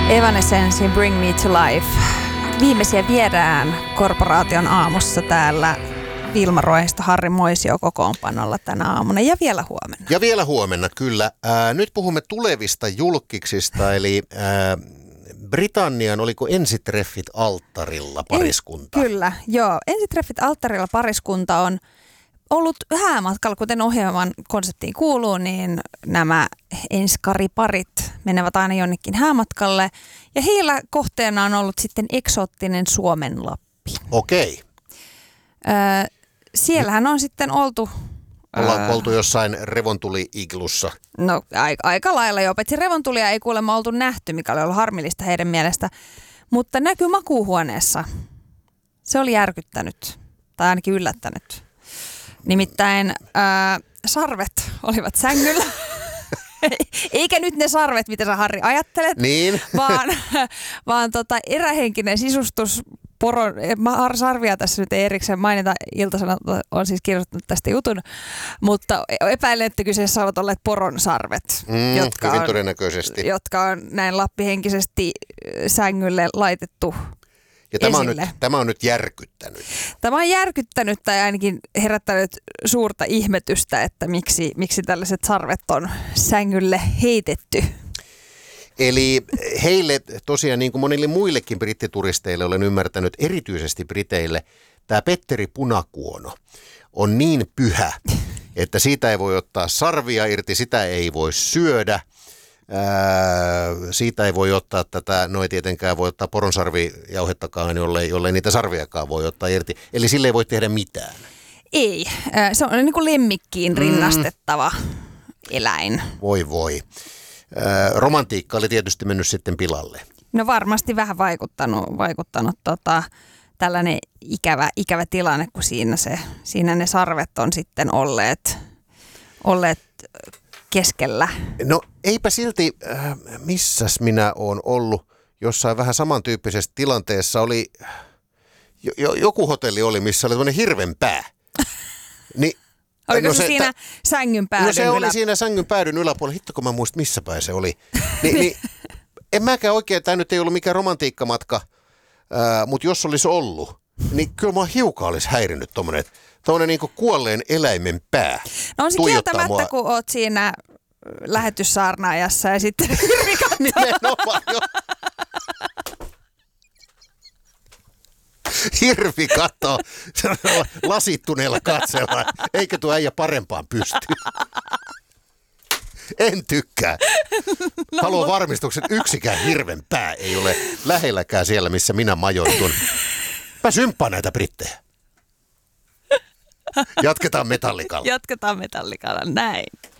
Evanescencein Bring Me to Life. Viimeisiä viedään korporaation aamussa täällä Vilma Ruohisto, Harri Moisio kokoonpanolla tänä aamuna ja vielä huomenna. Ja vielä huomenna, kyllä. Nyt puhumme tulevista julkiksista, eli Britannian, oliko ensitreffit alttarilla pariskunta? Kyllä, joo. Ensitreffit alttarilla pariskunta on ollut häämatkalla, kuten ohjelman konseptiin kuuluu, niin nämä enskariparit menevät aina jonnekin häämatkalle. Ja heillä kohteena on ollut sitten eksoottinen Suomen Lappi. Okei. Siellähän on sitten oltu... Ollaanko oltu jossain revontuli-iglussa? No aika lailla jo, paitsi revontulia ei kuulemma oltu nähty, mikä oli ollut harmillista heidän mielestä. Mutta näkyy makuuhuoneessa. Se oli järkyttänyt, tai ainakin yllättänyt. Nimittäin sarvet olivat sängyllä. Eikä nyt ne sarvet, mitä sä Harri ajattelet, niin. vaan erähenkinen sisustus. Sarvia tässä nyt ei erikseen mainita, Ilta-Sanomat on siis kirjoittanut tästä jutun, mutta epäilen, että kyseessä ovat olleet poronsarvet, jotka on näin lappihenkisesti sängylle laitettu ja tämä on nyt järkyttänyt. Tämä on järkyttänyt tai ainakin herättänyt suurta ihmetystä, että miksi tällaiset sarvet on sängylle heitetty. Eli heille tosiaan, niin kuin monille muillekin brittituristeille olen ymmärtänyt, erityisesti briteille, tämä Petteri Punakuono on niin pyhä, että siitä ei voi ottaa sarvia irti, sitä ei voi syödä, siitä ei voi ottaa no ei tietenkään voi ottaa poronsarvijauhettakaan, jollei niitä sarviakaan voi ottaa irti. Eli sille ei voi tehdä mitään. Ei, se on niin kuin lemmikkiin rinnastettava eläin. Voi. Romantiikka oli tietysti mennyt sitten pilalle. No varmasti vähän vaikuttanut tällainen ikävä tilanne, kun siinä ne sarvet on sitten olleet keskellä. No eipä silti, missäs minä oon ollut jossain vähän samantyyppisessä tilanteessa, oli joku hotelli oli, missä oli tämmöinen hirvenpää. Niin oliko se siinä sängyn päädyn se oli siinä sängyn päädyn yläpuolella. Hitto, kun mä muistin, missä päin se oli. Niin, en mäkään oikein, tämä nyt ei ollut mikään romantiikkamatka, mutta jos olisi ollut, niin kyllä mua hiukan olisi häirinyt tommoinen niin kuin kuolleen eläimen pää. No on se kieltämättä, kun oot siinä lähetyssaarnaajassa ja sitten nimenomaan jo. Hirvi katsoo lasittuneella katsella, eikä tuo äijä parempaan pysty. En tykkää. Haluan varmistuksen, että yksikään hirven pää ei ole lähelläkään siellä, missä minä majoitun. Mä symppaan näitä brittejä. Jatketaan Metallicalla. Jatketaan Metallicalla, näin.